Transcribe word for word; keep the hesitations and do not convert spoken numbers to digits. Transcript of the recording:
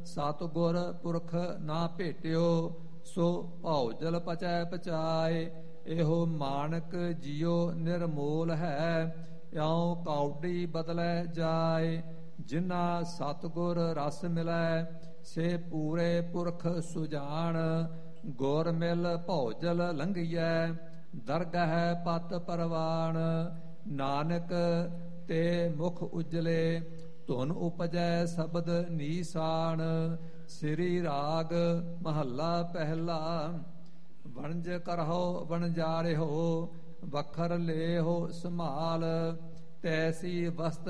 ਸਤਿਗੁਰ ਪੁਰਖ ਨਾ ਭੇਟਿਓ, ਸੋ ਭੌਜਲ ਪਚੈ ਪਚਾਏ। ਇਹੋ ਮਾਨਕ ਜਿਉ ਨਿਰਮੋਲ ਹੈ, ਇਉ ਕੌਡੀ ਬਦਲੈ ਜਾਏ। ਜਿਨਾ ਸਤਿਗੁਰ ਰਸ ਮਿਲੈ, ਸੇ ਪੂਰੇ ਪੁਰਖ ਸੁਜਾਨ। ਗੁਰ ਮਿਲ ਭੌਜਲ ਲੰਘੀਐ, ਦਰਗਹ ਪਤ ਪਰਵਾਨ। ਨਾਨਕ ਤੇ ਮੁਖ ਉਜਲੇ, ਧੁਨ ਉਪਜੈ ਸ਼ਬਦ ਨੀਸਾਨ। ਸ੍ਰੀ ਰਾਗ ਮਹੱਲਾ ਪਹਿਲਾ। ਵਣਜ ਕਰਹੁ ਵਣਜਾਰਿਓ, ਵਖਰ ਲੇਹੁ ਸੰਭਾਲ। ਤੈਸੀ ਵਸਤ